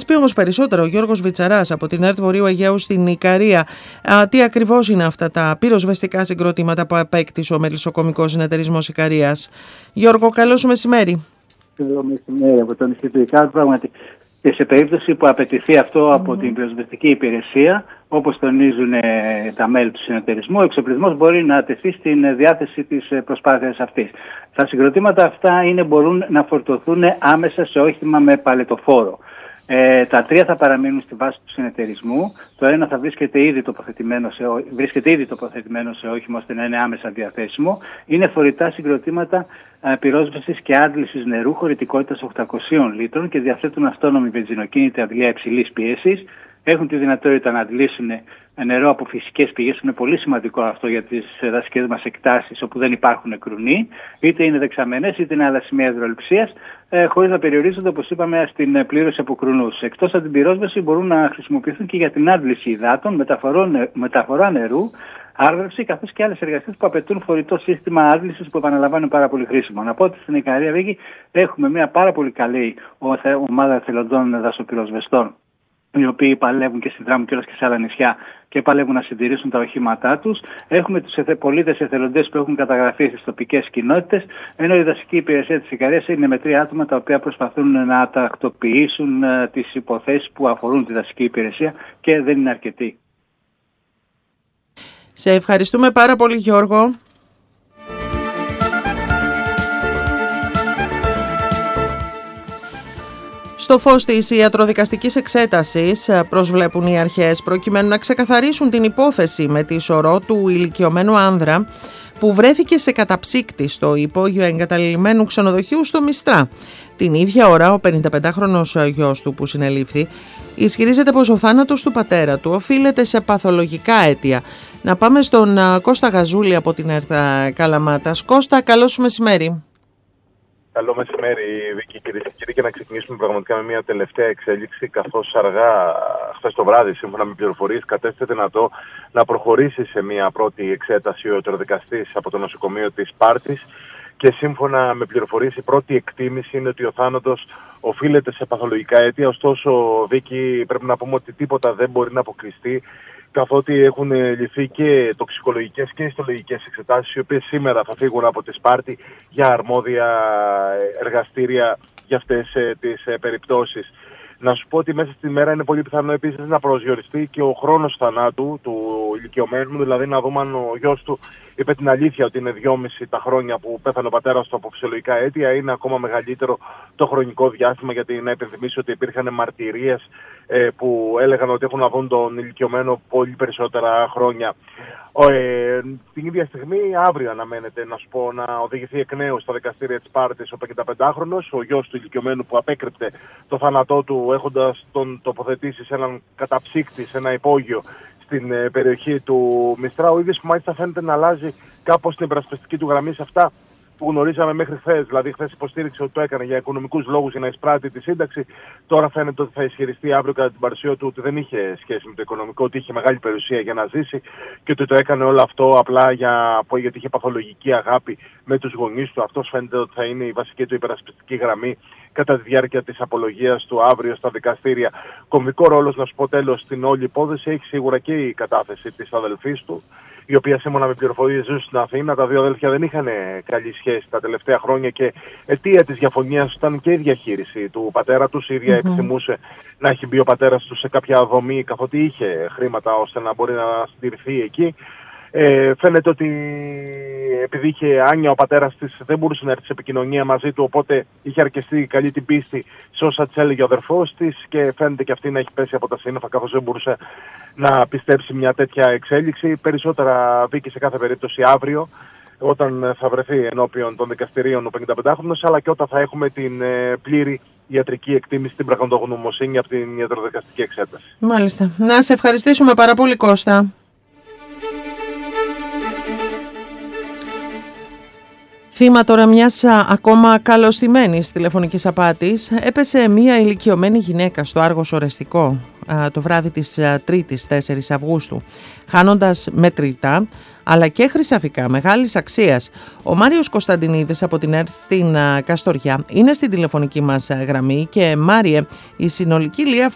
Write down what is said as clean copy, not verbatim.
πει όμως περισσότερο ο Γιώργος Βιτσαράς από την ΕΡΤ Βορείου Αιγαίου στην Ικαρία. Τι ακριβώς είναι αυτά τα πυροσβεστικά συγκροτήματα που απέκτησε ο Μελισσοκομικός Συνεταιρισμός Ικαρίας? Γιώργο, καλό σου μεσημέρι. Καλό μεσημέρι από τον νησί του Ικάρου. Πράγματι, και σε περίπτωση που απαιτηθεί αυτό από την πυροσβεστική υπηρεσία, όπως τονίζουν τα μέλη του συνεταιρισμού, ο εξοπλισμός μπορεί να τεθεί στην διάθεση της προσπάθειας αυτής. Τα συγκροτήματα αυτά μπορούν να φορτωθούν άμεσα σε όχημα με παλετοφόρο. Τα τρία θα παραμείνουν στη βάση του συνεταιρισμού. Το ένα θα βρίσκεται ήδη τοποθετημένο σε όχημα ώστε να είναι άμεσα διαθέσιμο. Είναι φορητά συγκροτήματα πυρόσβεσης και άντλησης νερού χωρητικότητας 800 λίτρων και διαθέτουν αυτόνομη βενζινοκίνητη αντλία υψηλής πίεσης. Έχουν τη δυνατότητα να αντλήσουν νερό από φυσικές πηγές. Είναι πολύ σημαντικό αυτό για τις δασικές μας εκτάσεις όπου δεν υπάρχουν κρουνοί, είτε είναι δεξαμενές είτε είναι άλλα σημεία υδροληψίας, χωρίς να περιορίζονται, όπως είπαμε, στην πλήρωση από κρουνούς. Εκτός από την πυρόσβεση, μπορούν να χρησιμοποιηθούν και για την άντληση υδάτων, μεταφορά νερού, άρδευση, καθώς και άλλες εργασίες που απαιτούν φορητό σύστημα άντλησης που επαναλαμβάνουν πάρα πολύ χρήσιμο. Να πω ότι στην Ικαρία, Βίκη, έχουμε μια πάρα πολύ καλή ομάδα εθελοντών δασοπυροσβεστών, οι οποίοι παλεύουν και στην Δράμο και όλες και σε άλλα νησιά και παλεύουν να συντηρήσουν τα οχήματά τους. Έχουμε τους πολίτες εθελοντές που έχουν καταγραφεί στις τοπικές κοινότητες, ενώ η δασική υπηρεσία της Ικαρίας είναι με 3 άτομα τα οποία προσπαθούν να τακτοποιήσουν τις υποθέσεις που αφορούν τη δασική υπηρεσία και δεν είναι αρκετοί. Σε ευχαριστούμε πάρα πολύ, Γιώργο. Στο φως της ιατροδικαστικής εξέτασης προσβλέπουν οι αρχές προκειμένου να ξεκαθαρίσουν την υπόθεση με τη σωρό του ηλικιωμένου άνδρα που βρέθηκε σε καταψύκτη στο υπόγειο εγκαταλειμμένου ξενοδοχείου στο Μιστρά. Την ίδια ώρα ο 55χρονος γιος του που συνελήφθη ισχυρίζεται πως ο θάνατος του πατέρα του οφείλεται σε παθολογικά αίτια. Να πάμε στον Κώστα Γαζούλη από την ΕΡΤ Καλαμάτας. Κώστα, καλό σου μεσημέρι. Καλό μεσημέρι, Βίκη, κυρίες και κύριοι, και να ξεκινήσουμε πραγματικά με μια τελευταία εξέλιξη, καθώς αργά χθες το βράδυ, σύμφωνα με πληροφορίες, κατέστη δυνατό να προχωρήσει σε μια πρώτη εξέταση ο ιατροδικαστής από το νοσοκομείο της Σπάρτης και σύμφωνα με πληροφορίες η πρώτη εκτίμηση είναι ότι ο θάνατος οφείλεται σε παθολογικά αίτια. Ωστόσο, Βίκη, πρέπει να πούμε ότι τίποτα δεν μπορεί να αποκλειστεί, καθότι έχουν ληφθεί και τοξικολογικές και ιστολογικές εξετάσεις, οι οποίες σήμερα θα φύγουν από τη Σπάρτη για αρμόδια εργαστήρια για αυτές τις περιπτώσεις. Να σου πω ότι μέσα στη μέρα είναι πολύ πιθανό επίσης να προσδιοριστεί και ο χρόνος θανάτου του ηλικιωμένου, δηλαδή να δούμε αν ο γιος του είπε την αλήθεια ότι είναι 2,5 τα χρόνια που πέθανε ο πατέρας του από φυσιολογικά αίτια, είναι ακόμα μεγαλύτερο το χρονικό διάστημα, γιατί να υπενθυμίσω ότι υπήρχαν μαρτυρίες που έλεγαν ότι έχουν να δουν τον ηλικιωμένο πολύ περισσότερα χρόνια. Την ίδια στιγμή, αύριο αναμένεται να σου πω να οδηγηθεί εκ νέου στα δικαστήρια της Σπάρτης ο 55χρονος, ο γιος του ηλικιωμένου που απέκρυπτε το θάνατό του έχοντας τον τοποθετήσει σε έναν καταψύκτη, σε ένα υπόγειο στην περιοχή του Μιστρά. Ο ίδιος που μάλιστα φαίνεται να αλλάζει κάπως την υπερασπιστική του γραμμή σε αυτά που γνωρίζαμε μέχρι χθες. Δηλαδή, χθες υποστήριξε ότι το έκανε για οικονομικούς λόγους, για να εισπράττει τη σύνταξη. Τώρα φαίνεται ότι θα ισχυριστεί αύριο κατά την παρουσία του ότι δεν είχε σχέση με το οικονομικό, ότι είχε μεγάλη περιουσία για να ζήσει και ότι το έκανε όλο αυτό απλά γιατί είχε παθολογική αγάπη με τους γονείς του. Αυτός φαίνεται ότι θα είναι η βασική του υπερασπιστική γραμμή κατά τη διάρκεια της απολογίας του αύριο στα δικαστήρια. Κομβικό ρόλος, να σου πω τέλος, στην όλη υπόθεση έχει σίγουρα και η κατάθεση της αδελφής του, η οποία σύμφωνα με πληροφορίες ζούσε στην Αθήνα. Τα δύο αδέλφια δεν είχαν καλή σχέση τα τελευταία χρόνια και αιτία της διαφωνίας ήταν και η διαχείριση του πατέρα τους. Η ίδια επιθυμούσε να έχει μπει ο πατέρας τους σε κάποια δομή, καθότι είχε χρήματα ώστε να μπορεί να συντηρηθεί εκεί. Φαίνεται ότι επειδή είχε άνοια ο πατέρας της δεν μπορούσε να έρθει σε επικοινωνία μαζί του, οπότε είχε αρκεστεί καλή την πίστη σε όσα της έλεγε ο αδερφός της και φαίνεται και αυτή να έχει πέσει από τα σύννεφα, καθώς δεν μπορούσε να πιστέψει μια τέτοια εξέλιξη. Περισσότερα Βίκη σε κάθε περίπτωση αύριο, όταν θα βρεθεί ενώπιον των δικαστηρίων ο 55χρονος, αλλά και όταν θα έχουμε την πλήρη ιατρική εκτίμηση, την πραγματογνωμοσύνη από την ιατροδικαστική εξέταση. Μάλιστα. Να σε ευχαριστήσουμε πάρα πολύ, Κώστα. Θύμα τώρα μιας ακόμα καλωστημένης τηλεφωνικής απάτης έπεσε μια ηλικιωμένη γυναίκα στο Άργος Ορεστικό το βράδυ της 3ης 4 Αυγούστου, χάνοντας μετρητά αλλά και χρυσαφικά μεγάλης αξίας. Ο Μάριος Κωνσταντινίδης από την ΕΡΤ στην Καστοριά είναι στην τηλεφωνική μας γραμμή και Μάριε, η συνολική